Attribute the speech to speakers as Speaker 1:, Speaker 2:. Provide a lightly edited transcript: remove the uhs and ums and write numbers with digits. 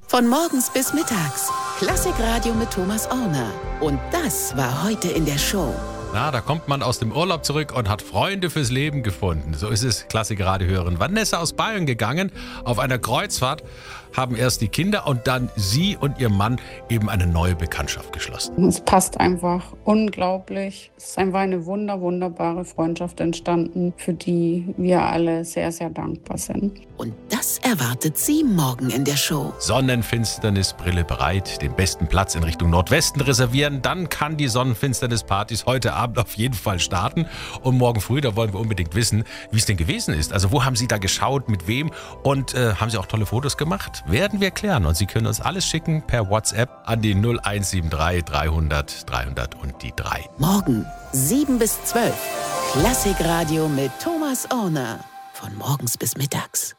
Speaker 1: Von morgens bis mittags. Klassikradio mit Thomas Orner. Und das war heute in der Show.
Speaker 2: Na, da kommt man aus dem Urlaub zurück und hat Freunde fürs Leben gefunden. So ist es, Klassikradio-Hörerin Vanessa aus Bayern gegangen. Auf einer Kreuzfahrt haben erst die Kinder und dann sie und ihr Mann eben eine neue Bekanntschaft geschlossen.
Speaker 3: Es passt einfach unglaublich. Es ist einfach eine wunderbare Freundschaft entstanden, für die wir alle sehr, sehr dankbar sind.
Speaker 1: Und das erwartet Sie morgen in der Show.
Speaker 2: Sonnenfinsternis, Brille bereit, den besten Platz in Richtung Nordwesten reservieren. Dann kann die Sonnenfinsternis-Partys heute Abend auf jeden Fall starten. Und morgen früh, da wollen wir unbedingt wissen, wie es denn gewesen ist. Also wo haben Sie da geschaut, mit wem? Und haben Sie auch tolle Fotos gemacht? Werden wir klären. Und Sie können uns alles schicken per WhatsApp an die 0173 300 300 und die 3.
Speaker 1: Morgen 7 bis 12. Klassikradio mit Thomas Orner. Von morgens bis mittags.